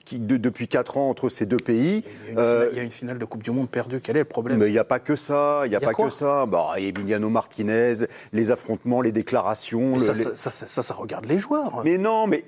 depuis 4 ans entre ces deux pays. Il y a une finale de Coupe du Monde perdue. Quel est le problème ? Mais il n'y a pas que ça. Il y a pas que ça. Emiliano Martinez, les affrontements, les déclarations. Ça regarde les joueurs. Mais non, mais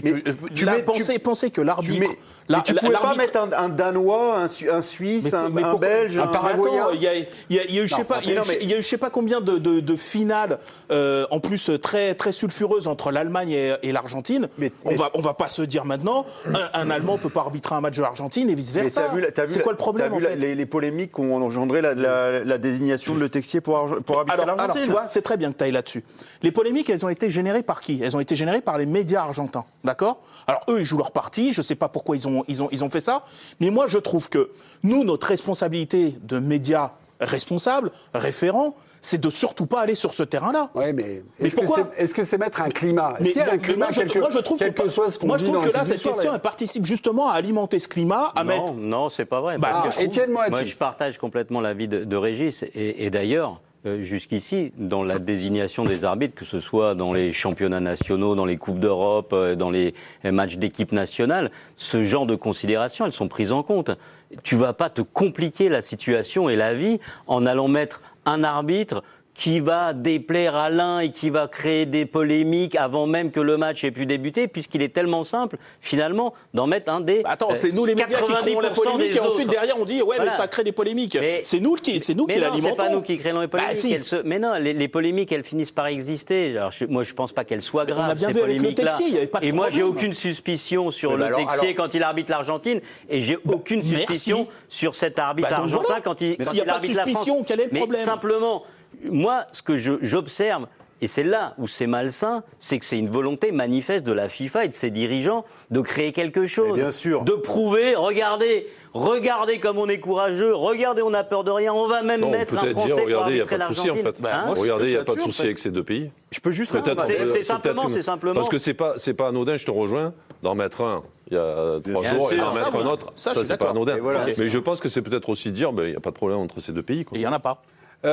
pensez que l'arbitre. Tu ne pouvais pas mettre un Danois, un Suisse, un Belge, un Paraguayen. Il y a eu je sais pas combien de finales en plus très très sulfureuses entre l'Allemagne et l'Argentine. On va pas se dire maintenant un Allemand peut pas arbitrer un match de l'Argentine et vice versa. C'est quoi le problème en fait ? Les polémiques qui ont engendré la désignation de Le Texier pour arbitrer l'Argentine. Alors tu vois, c'est très bien que tu ailles là-dessus. Les polémiques, elles ont été générées par qui ? Elles ont été générées par les médias argentins, d'accord ? Alors eux, ils jouent leur parti. Je sais pas pourquoi ils ont fait ça, mais moi je trouve que nous, notre responsabilité de médias responsables, référents, c'est de surtout pas aller sur ce terrain-là. Oui, mais est-ce que c'est mettre un climat ? Est-ce qu'il y a un climat, quel que soit ce qu'on dit dans que là, cette question, elle participe justement à alimenter ce climat, Non, c'est pas vrai. Étienne Moati. Moi, je partage complètement l'avis de Régis, et d'ailleurs, jusqu'ici, dans la désignation des arbitres, que ce soit dans les championnats nationaux, dans les Coupes d'Europe, dans les matchs d'équipe nationale, ce genre de considérations, elles sont prises en compte. Tu vas pas te compliquer la situation et la vie en allant mettre un arbitre qui va déplaire à l'un et qui va créer des polémiques avant même que le match ait pu débuter, puisqu'il est tellement simple, finalement, d'en mettre un des... Attends, c'est nous les médias qui créons la polémique et ensuite derrière on dit voilà. Ça crée des polémiques. Mais c'est nous qui l'alimentons. C'est pas nous qui créons les polémiques. Mais non, les polémiques, elles finissent par exister. Alors, moi, je pense pas qu'elles soient graves, on a bien ces vu avec Le polémiques-là. Texier, il y avait pas de problème. Moi, j'ai aucune suspicion sur Le Texier quand il arbitre l'Argentine, et j'ai aucune suspicion sur cet arbitre argentin quand il arbitre la France. S'il n'y a pas de suspicion, quel est le problème ? Simplement, moi, ce que j'observe, et c'est là où c'est malsain, c'est que c'est une volonté manifeste de la FIFA et de ses dirigeants de créer quelque chose. Bien sûr. De prouver, regardez comme on est courageux, regardez, on n'a peur de rien, on va même mettre un Français pour arbitrer l'Argentine. Regardez, il n'y a pas de souci avec ces deux pays. Je peux juste c'est simplement. Parce que c'est pas anodin, je te rejoins, d'en mettre un il y a 3 jours et d'en mettre un autre. Ça c'est pas anodin. Mais je pense que c'est peut-être aussi dire, il n'y a pas de problème entre ces deux pays. Il n'y en a pas. Tu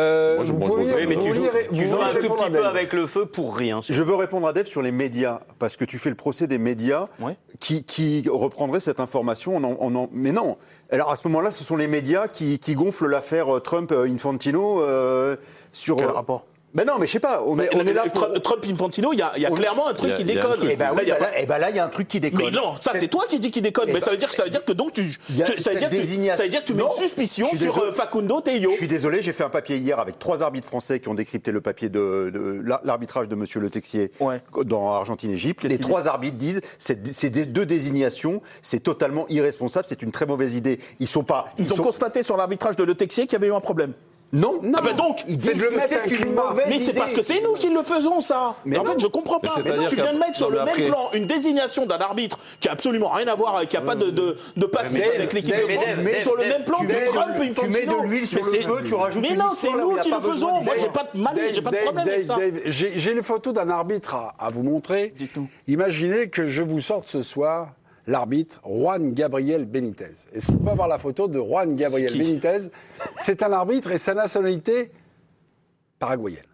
joues un tout petit peu avec le feu pour rien. Je veux répondre à Dave sur les médias, parce que tu fais le procès des médias qui reprendraient cette information. Mais non. Alors à ce moment-là, ce sont les médias qui gonflent l'affaire Trump-Infantino sur... Quel rapport ? Ben non, mais je sais pas. On est là pour... Trump-Infantino, il y a clairement un truc qui déconne. Et là, il y a un truc qui déconne. Mais non, ça c'est toi qui dis qu'il déconne. Mais ça veut dire que donc ça veut dire que tu mets une suspicion sur Facundo Tello. Je suis désolé, j'ai fait un papier hier avec 3 arbitres français qui ont décrypté le papier de l'arbitrage de Monsieur Le Texier dans Argentine-Égypte. Les 3 arbitres disent ces 2 désignations, c'est totalement irresponsable, c'est une très mauvaise idée. Ils ont constaté sur l'arbitrage de Le Texier qu'il y avait eu un problème. Non. Donc, ils disent que c'est une mauvaise idée. Mais c'est parce que c'est nous qui le faisons, ça. Mais en fait, je comprends pas. Tu viens de mettre sur le même plan une désignation d'un arbitre qui a absolument rien à voir, qui a pas de passif avec l'équipe de France. Mais sur le même plan que Trump et Infantino. Tu mets de l'huile sur le feu, tu rajoutes une histoire. Mais non, c'est nous qui le faisons. Moi, j'ai pas de problème avec ça. J'ai une photo d'un arbitre à vous montrer. Dites-nous. Imaginez que je vous sorte ce soir l'arbitre Juan Gabriel Benitez. Est-ce qu'on peut avoir la photo de Juan Gabriel Benitez ? C'est un arbitre et sa nationalité paraguayenne.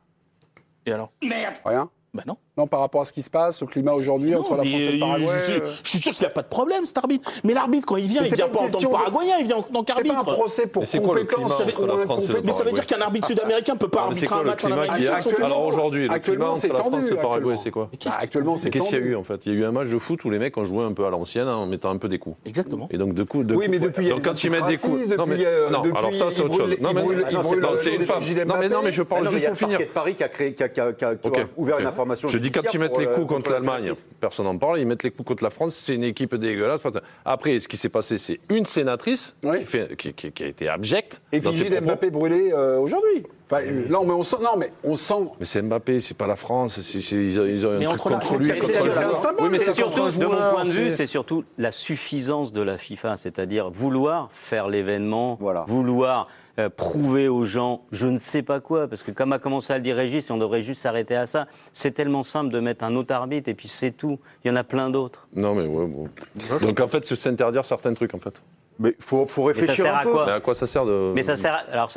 Et alors ? Merde. Rien ? Ben non. Non, par rapport à ce qui se passe, au climat aujourd'hui entre la France et le Paraguay. Je suis sûr qu'il n'y a pas de problème, cet arbitre. Mais l'arbitre, quand il vient pas en tant que paraguayen, il vient en tant qu'arbitre. C'est pas un procès pour compétence. Mais ça veut dire qu'un arbitre sud-américain ne peut pas arbitrer un match en Amérique du Sud. Alors aujourd'hui, le climat entre la France et le Paraguay, c'est quoi ? Actuellement, c'est tendu. Qu'est-ce qu'il y a eu en fait ? Il y a eu un match de foot où les mecs ont joué un peu à l'ancienne en mettant un peu des coups. Exactement. Et donc de coups. Oui, mais depuis. Donc quand ils mettent des coups. Non, alors ça c'est autre chose. Non, c'est une femme. Non, mais je parle juste pour finir. Il y a le parquet de Paris qui a ouvert une information. Je dis quand ils mettent les coups contre l'Allemagne, personne n'en parle, ils mettent les coups contre la France, c'est une équipe dégueulasse. Après, ce qui s'est passé, c'est une sénatrice qui a été abjecte. Effigie d'Mbappé brûlée aujourd'hui. Enfin, non, mais on sent. Mais c'est Mbappé, c'est pas la France. Ils ont un truc contre lui. Oui, mais c'est surtout, de mon point de vue, c'est surtout la suffisance de la FIFA, c'est-à-dire vouloir faire l'événement, vouloir prouver aux gens je ne sais pas quoi, parce que comme a commencé à le dire Régis, on devrait juste s'arrêter à ça. C'est tellement simple de mettre un autre arbitre et puis c'est tout. Il y en a plein d'autres. Non, mais bon. Donc en fait, c'est s'interdire certains trucs en fait. Mais faut réfléchir un peu. Mais à quoi ça sert de... Mais ça sert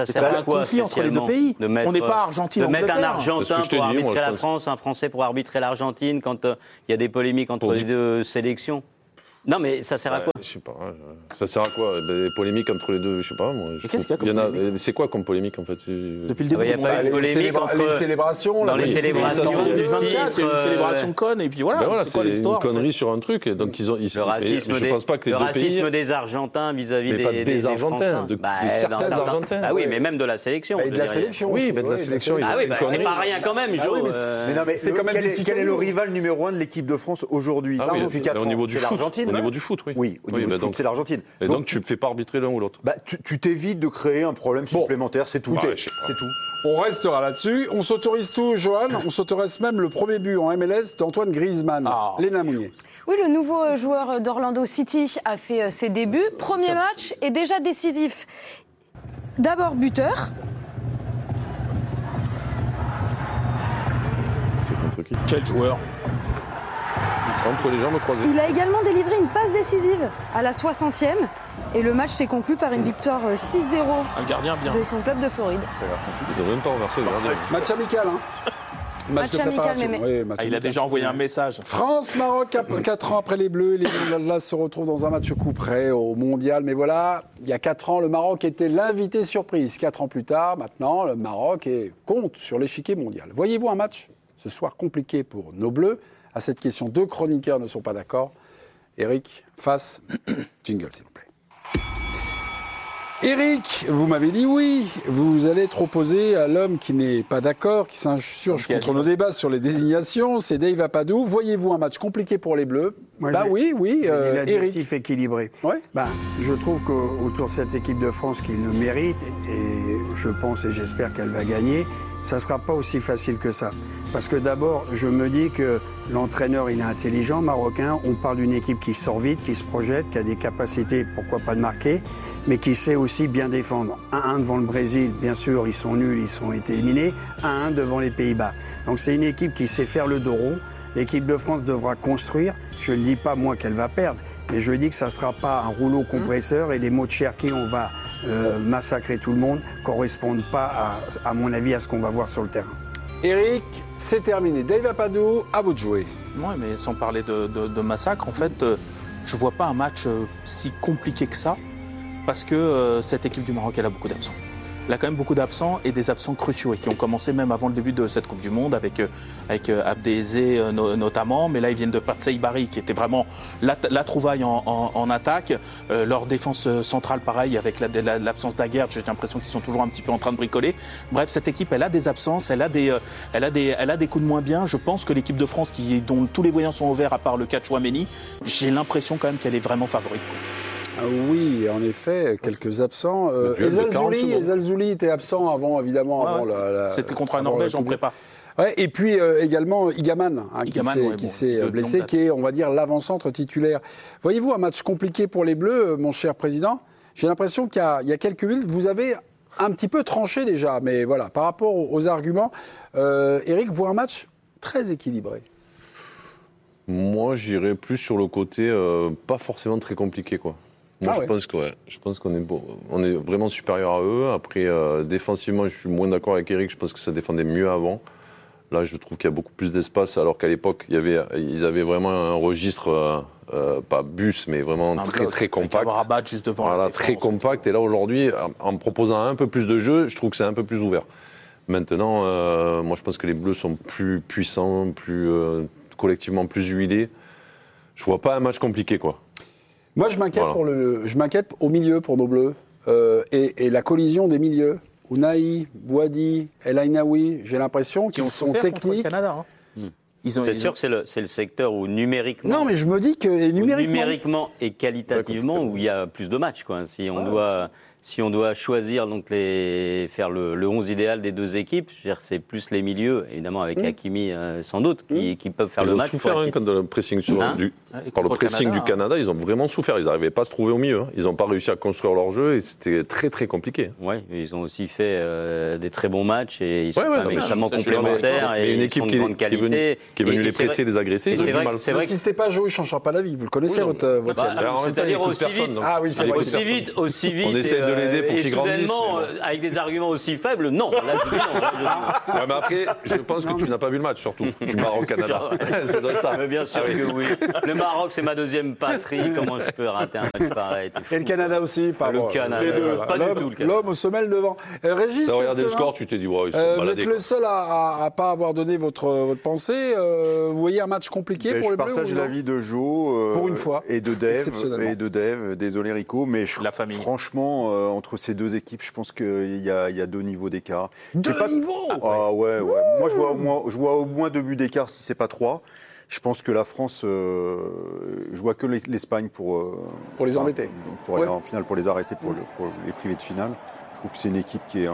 à quoi conflit entre les deux pays. On n'est pas Argentine, Angleterre. De mettre un Argentin pour arbitrer la France, un Français pour arbitrer l'Argentine quand il y a des polémiques entre les deux sélections. Non, mais ça sert à quoi ? Je sais pas. Ça sert à quoi? Des polémiques entre les deux, je sais pas. Moi, qu'est-ce qu'il y a comme polémique? C'est quoi comme polémique en fait? Depuis le début, il n'y a pas eu de polémique entre les célébrations. dans les célébrations 2024, il y a eu une célébration conne et puis voilà. C'est quoi l'histoire? Une connerie sur un truc. Donc le racisme des Argentins vis-à-vis des Argentins, de certains Argentins. Ah oui, mais même de la sélection. Et de la sélection. Oui, mais de la sélection. Ah oui, c'est pas rien quand même, Jo. C'est quand même quel est le rival numéro 1 de l'équipe de France aujourd'hui? Depuis 4 ans, c'est l'Argentine. Au niveau du foot, oui. Oui, au niveau du foot, c'est l'Argentine. Et donc tu ne fais pas arbitrer l'un ou l'autre. Tu t'évites de créer un problème supplémentaire, c'est tout. C'est tout. On restera là-dessus. On s'autorise tout, Johan. On s'autorise même le premier but en MLS d'Antoine Griezmann. Léna Mounier. Oui, le nouveau joueur d'Orlando City a fait ses débuts. Premier match est déjà décisif. D'abord buteur. C'est contre qui? Quel joueur? Entre les jambes croisées. Il a également délivré une passe décisive à la 60e. Et le match s'est conclu par une victoire 6-0 Un gardien bien. de son club de Floride. Ils ont même pas renversé le gardien. Match amical, Match de préparation. Oui, match Il a amical. déjà envoyé un message. France-Maroc, 4 ans après les Bleus, les Lions se retrouvent dans un match coup près au Mondial. Mais voilà, il y a 4 ans, le Maroc était l'invité surprise. 4 ans plus tard, maintenant, le Maroc compte sur l'échiquier mondial. Voyez-vous un match ce soir compliqué pour nos Bleus? À cette question, 2 chroniqueurs ne sont pas d'accord. Eric, face, jingle s'il vous plaît. Eric, vous m'avez dit oui, vous allez être opposé à l'homme qui n'est pas d'accord, qui s'insurge contre nos débats sur les désignations, c'est Dave Apadou. Voyez-vous un match compliqué pour les Bleus? Oui, l'adjectif équilibré. Ouais. Je trouve qu'autour de cette équipe de France qui le mérite, et je pense et j'espère qu'elle va gagner, ça ne sera pas aussi facile que ça. Parce que d'abord, je me dis que l'entraîneur, il est intelligent, marocain. On parle d'une équipe qui sort vite, qui se projette, qui a des capacités, pourquoi pas de marquer, mais qui sait aussi bien défendre. 1-1 devant le Brésil, bien sûr, ils sont nuls, ils ont été éliminés. 1-1 devant les Pays-Bas. Donc c'est une équipe qui sait faire le dos rond. L'équipe de France devra construire. Je ne dis pas, moi, qu'elle va perdre, mais je dis que ça ne sera pas un rouleau compresseur et les mots de Cherki, on va massacrer tout le monde, correspondent pas, à mon avis, à ce qu'on va voir sur le terrain. Eric, c'est terminé. Dave Apadou, à vous de jouer. Oui, mais sans parler de massacre, en fait, je ne vois pas un match si compliqué que ça, parce que cette équipe du Maroc, elle a beaucoup d'absents. Elle a quand même beaucoup d'absents et des absents cruciaux et qui ont commencé même avant le début de cette Coupe du Monde avec Abdézé notamment, mais là ils viennent de perdre Seibari qui était vraiment la trouvaille en attaque. Leur défense centrale pareil avec l'absence d'Aguerd, j'ai l'impression qu'ils sont toujours un petit peu en train de bricoler. Bref, cette équipe elle a des absences, elle a des coups de moins bien. Je pense que l'équipe de France dont tous les voyants sont ouverts à part le cas de Chouameni, j'ai l'impression quand même qu'elle est vraiment favorite, quoi. Oui, en effet, quelques absents. Elzalzouli était absent avant, évidemment. C'était contre la Norvège en prépa. Ouais, et puis également Igaman, qui s'est blessé, qui est, on va dire, l'avant-centre titulaire. Voyez-vous un match compliqué pour les Bleus, mon cher président? J'ai l'impression qu'il y a quelques minutes, vous avez un petit peu tranché déjà, mais voilà, par rapport aux arguments, Eric voit un match très équilibré. Moi, j'irais plus sur le côté pas forcément très compliqué, quoi. Moi, je pense qu'on est vraiment supérieur à eux. Après, défensivement, je suis moins d'accord avec Eric. Je pense que ça défendait mieux avant. Là, je trouve qu'il y a beaucoup plus d'espace, alors qu'à l'époque, ils avaient vraiment un registre, pas bus, mais vraiment très compact. Rabat juste devant la défense. Très compact. Et là, aujourd'hui, en proposant un peu plus de jeu, je trouve que c'est un peu plus ouvert. Maintenant, moi, je pense que les Bleus sont plus puissants, collectivement plus huilés. Je vois pas un match compliqué, quoi. Moi, je m'inquiète au milieu pour nos Bleus et la collision des milieux. Ounahi, Bouhaddi, El Ainaoui, j'ai l'impression qu'ils sont techniques. Canada, hein. C'est sûr que c'est le secteur où numériquement. Non, mais je me dis que numériquement et qualitativement où il y a plus de matchs, quoi. Si on doit choisir donc faire le 11 idéal des deux équipes, c'est plus les milieux, évidemment avec Hakimi sans doute, qui peuvent faire le match. Ils ont souffert quand le pressing du Canada, ils ont vraiment souffert. Ils n'arrivaient pas à se trouver au milieu. Ils n'ont pas réussi à construire leur jeu et c'était très très compliqué. Oui, ils ont aussi fait des très bons matchs et ils sont extrêmement complémentaires et une équipe qui est venue les presser, les agresser. C'est vrai que n'hésitez pas, Joe, il ne changera pas la vie. Vous le connaissez votre c'est-à-dire aussi vite. Ah oui, c'est vrai. Aussi vite. On essaie de l'aider pour qu'il grandisse. Soudainement, avec des arguments aussi faibles, non. Là, je dis non. Ouais, mais après, je pense que tu n'as pas vu le match, surtout. Du Maroc-Canada. Ça doit être ça. Mais bien sûr que oui. Le Maroc, c'est ma deuxième patrie. Comment je peux rater un match pareil? Et le Canada aussi. Enfin, le Canada. Pas du tout. L'homme aux semelles devant. Régis, t'as regardé le score, tu t'es dit, ouais, ils sont vous êtes le seul à pas avoir donné votre pensée. Vous voyez un match compliqué pour les Bleus? Je partage l'avis de Jo pour une fois. Et de Dave. Désolé Rico, mais franchement, entre ces deux équipes, je pense qu'il y a 2 niveaux d'écart. 2 niveaux? Ah ouais. Moi, je vois au moins 2 buts d'écart, si c'est pas 3. Je pense que la France, je vois que l'Espagne pour les embêter. Pour aller en finale, pour les arrêter, pour les priver de finale. Je trouve que c'est une équipe qui est,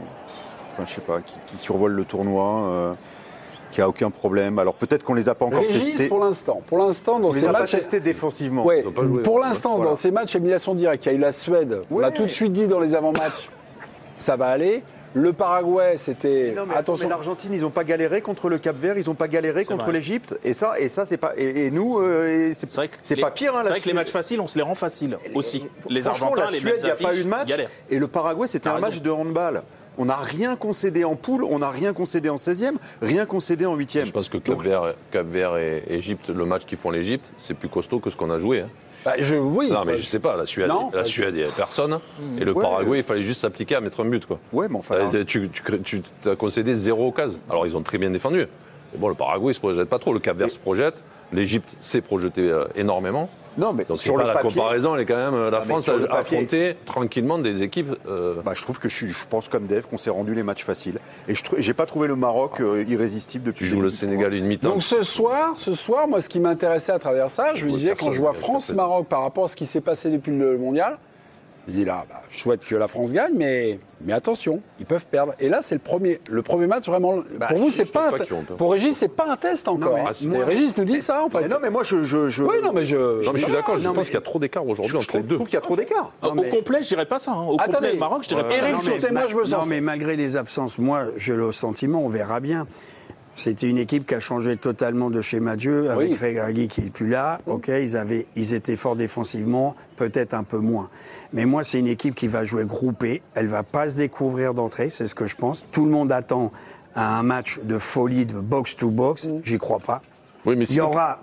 qui survole le tournoi. Qui a aucun problème. Alors peut-être qu'on les a pas encore testés. Pour l'instant, dans ces matchs, pas testés défensivement. Ouais, pour l'instant, dans ces matchs élimination directe, il y a eu la Suède. On a tout de suite dit dans les avant-matchs, ça va aller. Le Paraguay, c'était attention. Mais l'Argentine, ils n'ont pas galéré contre le Cap-Vert, ils n'ont pas galéré contre l'Égypte. Et ça, c'est pas. Et nous, c'est pas pire. C'est vrai que les matchs faciles, on se les rend faciles aussi. Les Argentins, la Suède, il n'y a pas eu de match. Et le Paraguay, c'était un match de handball. On n'a rien concédé en poule, on n'a rien concédé en 16e, rien concédé en 8e. Je pense que Cap-Vert et Égypte, le match qu'ils font l'Égypte, c'est plus costaud que ce qu'on a joué. Hein. Oui. Non, mais je sais pas, la Suède, il n'y avait personne. Et le Paraguay, il fallait juste s'appliquer à mettre un but. Quoi. Ouais, mais enfin. Tu as concédé 0 occasion. Alors, ils ont très bien défendu. Mais bon, le Paraguay ne se projette pas trop. Le Cap-Vert se projette. L'Égypte s'est projetée énormément. Non, mais donc sur le la papier, comparaison, elle est quand même. La France a affronté tranquillement des équipes. Je trouve que je pense comme Dave qu'on s'est rendu les matchs faciles. Et j'ai pas trouvé le Maroc irrésistible depuis. Tu joues le Sénégal une mi-temps. Donc ce soir, moi, ce qui m'intéressait à travers ça, je me disais quand je vois France-Maroc par rapport à ce qui s'est passé depuis le mondial. Je dis là, je souhaite que la France gagne, mais attention, ils peuvent perdre. Et là, c'est le premier match vraiment. Pour vous, c'est pas. Pour Régis, c'est pas un test encore. Régis nous dit ça en fait. Mais non, mais moi, Oui, non, mais je suis d'accord. Je pense qu'il y a trop d'écart aujourd'hui entre les deux. Je trouve qu'il y a trop d'écart. Au complet, je dirais pas ça. Au complet, le Maroc, je dirais pas. Eric, moi, je me sens. Non, mais malgré les absences, moi, j'ai le sentiment, on verra bien. C'était une équipe qui a changé totalement de schéma de jeu, avec Regragui qui n'est plus là. Ok, ils étaient forts défensivement, peut-être un peu moins. Mais moi, c'est une équipe qui va jouer groupée. Elle va pas se découvrir d'entrée, c'est ce que je pense. Tout le monde attend un match de folie, de box-to-box. J'y crois pas. Oui, mais il y aura,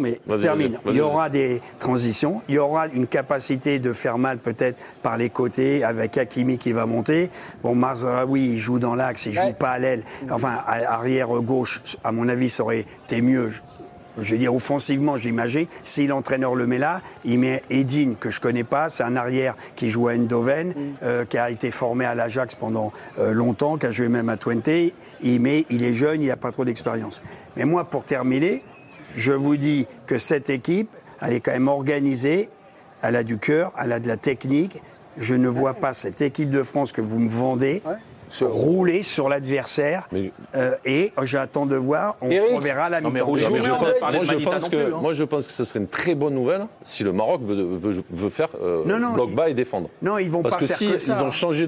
il y aura des transitions, il y aura une capacité de faire mal peut-être par les côtés avec Hakimi qui va monter. Bon, Mazraoui, il joue dans l'axe, il joue pas à l'aile. Enfin, arrière gauche, à mon avis, ça aurait été mieux. Je veux dire, offensivement, j'imagine. Si l'entraîneur le met là, il met Edine, que je connais pas. C'est un arrière qui joue à Eindhoven, qui a été formé à l'Ajax pendant longtemps, qui a joué même à Twente. Il est jeune, il n'a pas trop d'expérience. Mais moi, pour terminer, je vous dis que cette équipe, elle est quand même organisée, elle a du cœur, elle a de la technique. Je ne vois pas cette équipe de France que vous me vendez se rouler sur l'adversaire. Et j'attends de voir, on se reverra à la mi-temps. Moi, je pense que ce serait une très bonne nouvelle si le Maroc veut faire bloc bas et défendre. Non, ils vont pas faire que ça. Parce que s'ils ont changé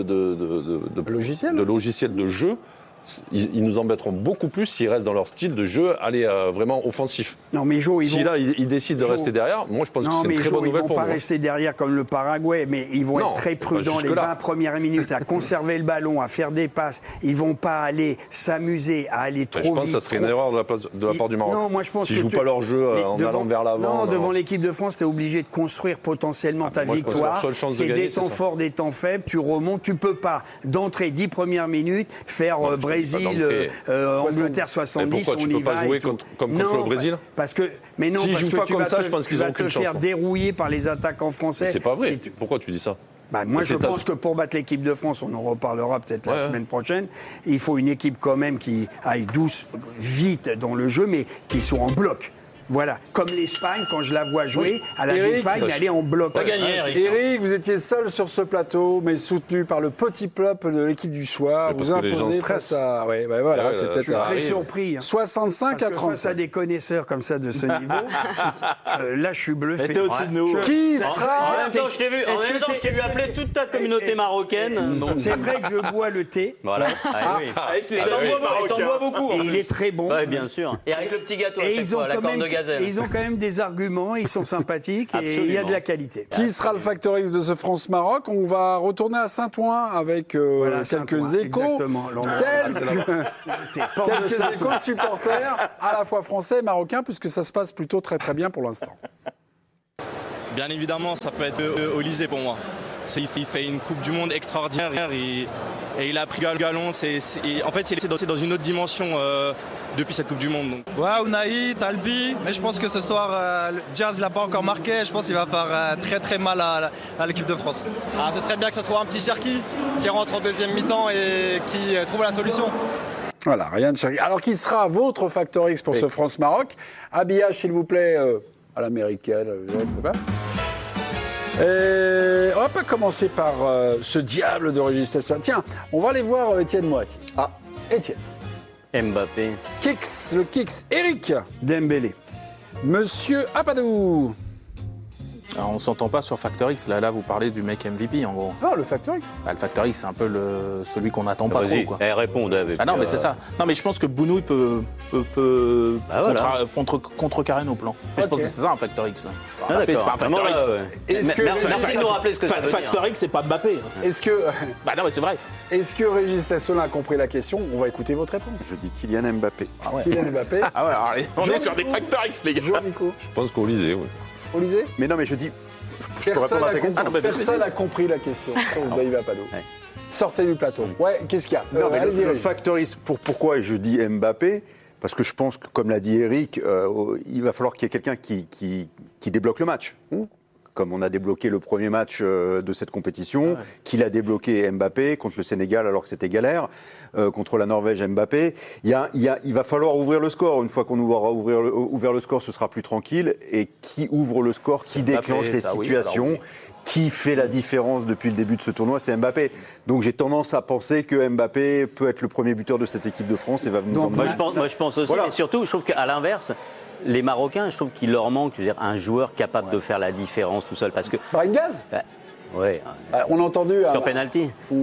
de logiciel de jeu, ils nous embêteront beaucoup plus s'ils restent dans leur style de jeu, aller vraiment offensif. Non, mais Jo, ils décident de rester derrière, moi je pense que c'est une très bonne nouvelle pour moi. Ils vont pas rester derrière comme le Paraguay, mais ils vont être très prudents les 20 premières minutes à conserver le ballon, à faire des passes. Ils vont pas aller s'amuser, à aller trop vite. Je pense que ça serait une erreur de la part du Maroc. Non, moi je pense s'ils jouent pas leur jeu en allant vers l'avant. Non, devant l'équipe de France, tu es obligé de construire potentiellement ta victoire. C'est des temps forts, des temps faibles, tu remontes, tu peux pas d'entrée 10 premières minutes faire Brésil. Angleterre 70, pourquoi, on tu y peux pas jouer comme contre le Brésil? Parce que tu vas te faire dérouiller par les attaquants français. C'est pas vrai. Pourquoi tu dis ça? Moi, je pense que pour battre l'équipe de France, on en reparlera peut-être la semaine prochaine, il faut une équipe quand même qui aille douce, vite dans le jeu, mais qui soit en bloc. Voilà, comme l'Espagne, quand je la vois jouer, à la défaille, mais elle est en bloc. Pas gagné, Eric. Eric, vous étiez seul sur ce plateau, mais soutenu par le petit peuple de l'équipe du soir. Vous imposez face à... voilà, c'est peut-être très surpris. 65 à 30. Face à des connaisseurs comme ça de ce niveau, là, je suis bluffé. T'es au-dessus de nous. Qui sera... En même temps, je t'ai vu appeler toute ta communauté marocaine. C'est vrai que je bois le thé. Voilà. Avec les amis marocains. T'en bois beaucoup. Et il est très bon. Oui, bien sûr. Et avec le petit gâteau, et ils ont la quand corne même de gâteau. Gazelle. ils ont quand même des arguments, ils sont sympathiques et il y a de la qualité. Qui sera le facteur X de ce France-Maroc? On va retourner à Saint-Ouen avec quelques Saint-Ouen, échos. exactement. Quelques échos de supporters, à la fois français et marocains, puisque ça se passe plutôt très très bien pour l'instant. Bien évidemment, ça peut être Olysée pour moi. Il fait une Coupe du Monde extraordinaire et il a pris le galon. En fait, il est dans une autre dimension depuis cette Coupe du Monde. Donc. Ouais, Ounahi, Talbi, mais je pense que ce soir, Diaz ne l'a pas encore marqué. Je pense qu'il va faire très très mal à l'équipe de France. Ce serait bien que ce soit un petit Cherki qui rentre en deuxième mi-temps et qui trouve la solution. Voilà, rien de Cherki. Alors, qui sera votre facteur X pour ce France-Maroc? Habillage, s'il vous plaît, à l'américaine. On va pas commencer par ce diable de Régis Tessin. Tiens, on va aller voir Étienne Moati. Ah, Étienne. Mbappé. Kix, le Kix. Eric. Dembélé. Monsieur Apadou. Alors, on s'entend pas sur Factor X. Là, vous parlez du mec MVP, en gros. Non, le facteur X. Le Factor X, c'est un peu celui qu'on n'attend pas trop, quoi. Réponds, David. Ah non, mais c'est ça. Non, mais je pense que Bounouille peut contrecarrer nos plans. Mais je pense que c'est ça un Factor X. Mbappé, c'est pas un Factor X. Merci de nous rappeler ce que ça veut dire. Factor X, c'est pas Mbappé. Est-ce que... Bah non, mais c'est vrai. Est-ce que Régis Tesson a compris la question? On va écouter votre réponse. je dis Kylian Mbappé. Ah ouais. Kylian Mbappé. Ah ouais, alors, on est sur des Factor X, les gars. Jean-Nico. Je pense qu'Olysée, oui. Olysée. Mais non, mais je dis. Je peux répondre à ta question. Personne n'a compris la question. David Apadou. Ouais. Sortez du plateau. Ouais, qu'est-ce qu'il y a? Non, mais allez-y, le Régis. factoris, pourquoi je dis Mbappé? Parce que je pense que, comme l'a dit Eric, il va falloir qu'il y ait quelqu'un qui débloque le match. Comme on a débloqué le premier match de cette compétition, qu'il a débloqué Mbappé contre le Sénégal alors que c'était galère, contre la Norvège Mbappé. Il va falloir ouvrir le score. Une fois qu'on aura ouvert le score, ce sera plus tranquille. Et qui ouvre le score, qui déclenche les situations, qui fait la différence depuis le début de ce tournoi, c'est Mbappé. Donc j'ai tendance à penser que Mbappé peut être le premier buteur de cette équipe de France et va nous emmener. Moi, je pense aussi, Voilà. mais surtout, je trouve qu'à l'inverse, les Marocains, je trouve qu'il leur manque, je veux dire, un joueur capable de faire la différence tout seul. Parce que. Brahim Diaz. Ouais. On a entendu. Sur penalty. Non,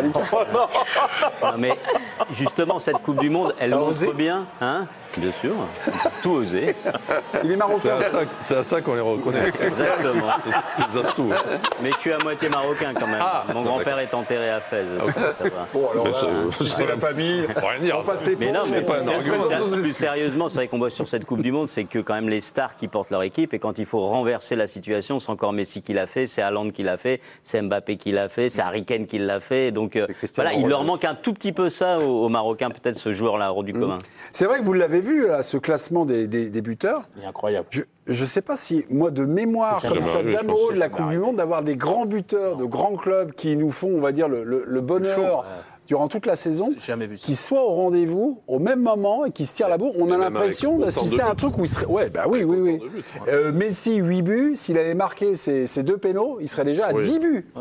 mais justement, cette Coupe du Monde, elle montre bien, hein, bien sûr, tout oser. Il est marocain. C'est à ça qu'on les reconnaît. Exactement. Ils osent tout. Mais je suis à moitié marocain quand même. Mon grand-père est enterré à Fès. Ça va. Bon, alors c'est la famille. Rien dire. On passe les Mais non, ponts, mais pas un argument. plus sérieusement, c'est vrai qu'on voit sur cette Coupe du Monde, c'est que quand même les stars qui portent leur équipe, et quand il faut renverser la situation, c'est encore Messi qui l'a fait, c'est Haaland qui l'a fait, c'est Mbappé qui l'a fait, c'est Harry Kane qui l'a fait. Donc voilà, il leur manque un tout petit peu ça aux Marocains, peut-être ce joueur-là, hors du commun. C'est vrai que vous l'avez vu, là, ce classement des buteurs. Il est incroyable. Je ne sais pas si, moi, de mémoire, comme ça, d'amour de la Coupe du Monde, d'avoir des grands buteurs de grands clubs qui nous font, on va dire, le bonheur durant toute la saison, Jamais vu ça. qui soient au rendez-vous au même moment et qui se tirent la bourre. On a l'impression d'assister à un truc où il serait... Ouais, bah oui, oui, oui. Messi, 8 buts. S'il avait marqué ses 2 pénaux, il serait déjà à 10 buts.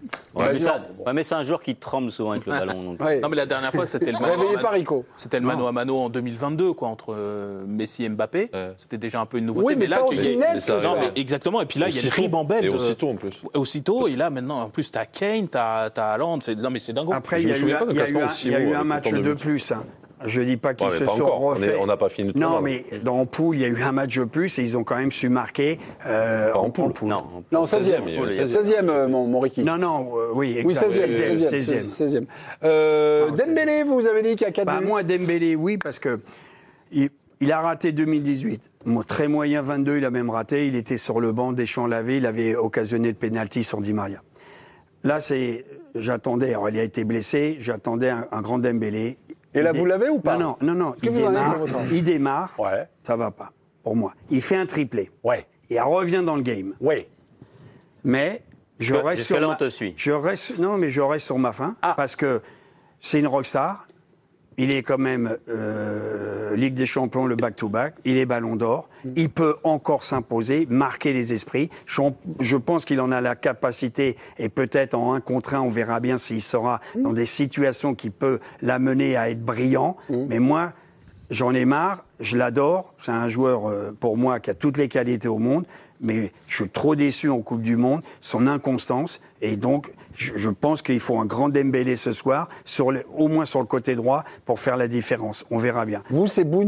Mais c'est un joueur qui tremble souvent avec le ballon. Donc. Ouais. Non, mais la dernière fois, c'était le Réveillé par Rico. C'était le mano à mano en 2022, quoi, entre Messi et Mbappé. C'était déjà un peu une nouveauté. Oui, mais là, pas aussi net que non, ça. mais exactement. Et puis là, il y a le ribambelle. Et aussitôt en plus. Aussitôt, et là, maintenant, en plus, t'as Kane, t'as Haaland. Non, mais c'est dingo. Après, il y a eu un match de plus. Je ne dis pas qu'ils se sont refaits. On n'a pas fini le Non, tournoi. mais dans poule, il y a eu un match de plus et ils ont quand même su marquer en poule. Non, 16e. 16e, mon Ricky. Non, oui, Oui, exact. 16e. Dembélé, vous avez dit qu'il y a 4 buts. Moi, Dembélé, oui, parce que il a raté 2018. Très moyen 22, il a même raté. Il était sur le banc, Deschamps l'avait. Il avait occasionné le pénalty sur Di Maria. Là, j'attendais. Alors, il a été blessé. J'attendais un grand Dembélé. Et là, vous l'avez ou pas? Non. Que vous en avez pour votre avis? Il démarre. Ouais. Ça va pas, pour moi. Il fait un triplé. Ouais. Il revient dans le game. Ouais. Mais je reste sur là, on te suit. je reste sur ma faim parce que c'est une rockstar. Il est quand même Ligue des Champions, le back-to-back. Il est Ballon d'Or. Il peut encore s'imposer, marquer les esprits. Je pense qu'il en a la capacité et peut-être en 1 contre 1, on verra bien s'il sera dans des situations qui peuvent l'amener à être brillant. Mais moi, j'en ai marre. Je l'adore. C'est un joueur, pour moi, qui a toutes les qualités au monde. Mais je suis trop déçu en Coupe du Monde, son inconstance. Et donc, je pense qu'il faut un grand Dembélé ce soir, au moins sur le côté droit, pour faire la différence. On verra bien. Vous, c'est Bounou.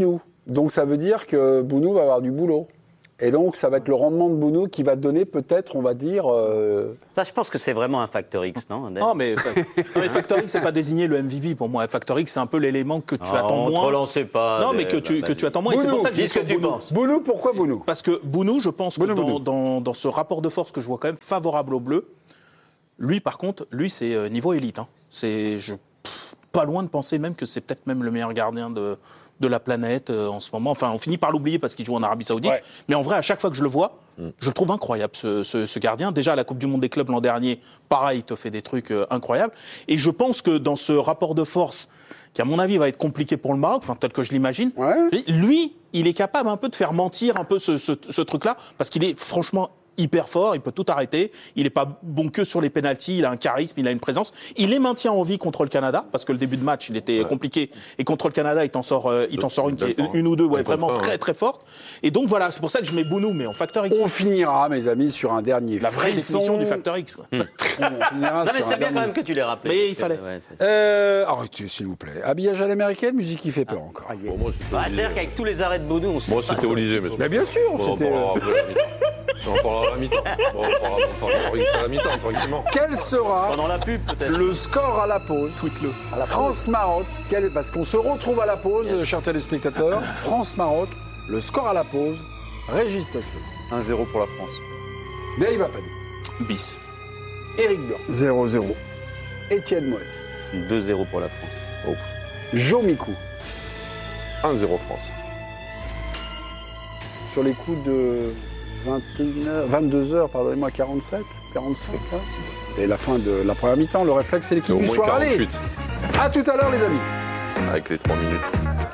Donc ça veut dire que Bounou va avoir du boulot. Et donc ça va être le rendement de Bounou qui va donner peut-être, on va dire... Ça, je pense que c'est vraiment un facteur X, non? Non, mais facteur X, c'est pas désigner le MVP pour moi. Facteur X, c'est un peu l'élément que tu attends moins. Ne relancez pas. Non, mais que tu attends moins. Bounou, et c'est pour ça que je dis ce que tu penses. Bounou, pourquoi Bounou? Parce que Bounou, je pense que dans ce rapport de force que je vois quand même favorable aux Bleus, lui, par contre, c'est niveau élite. Hein. Pas loin de penser même que c'est peut-être même le meilleur gardien de la planète en ce moment. Enfin, on finit par l'oublier parce qu'il joue en Arabie Saoudite. Ouais. Mais en vrai, à chaque fois que je le vois, je le trouve incroyable, ce gardien. Déjà, à la Coupe du Monde des clubs l'an dernier, pareil, il te fait des trucs incroyables. Et je pense que dans ce rapport de force, qui à mon avis va être compliqué pour le Maroc, enfin tel que je l'imagine, lui, il est capable un peu de faire mentir un peu ce truc-là, parce qu'il est franchement hyper fort, il peut tout arrêter, il n'est pas bon que sur les pénaltys, il a un charisme, il a une présence, il les maintient en vie contre le Canada, parce que le début de match, il était compliqué, et contre le Canada, il t'en sort une ou deux, vraiment très très forte, et donc voilà, c'est pour ça que je mets Bounou, mais en facteur X. On finira, mes amis, sur un dernier la vraie définition du facteur X. On finira non mais c'est bien quand même que tu l'aies rappelé. Mais il fallait. Arrêtez, s'il vous plaît. Habillage à l'américaine, musique qui fait peur encore. C'est-à-dire qu'avec tous les arrêts de Bounou, on sait Moi, c'était au Élysée, mais bien sûr, c'était... On en parlera à la mi-temps. À la mi-temps, tranquillement. Quel sera pendant la pub, peut-être, le score à la pause? Tweet-le. France-Maroc, parce qu'on se retrouve à la pause, chers téléspectateurs. France-Maroc, le score à la pause, Régis Testé. 1-0 pour la France. Dave Apadou. Bis. Éric Blanc. 0-0. Étienne Moët. 2-0 pour la France. Oh. Jean Micou. 1-0 France. Sur les coups de 22h, pardonnez-moi, 47, 45. Là. Et la fin de la première mi-temps, le réflexe, c'est l'équipe du soir. Allez, à tout à l'heure, les amis. Avec les 3 minutes.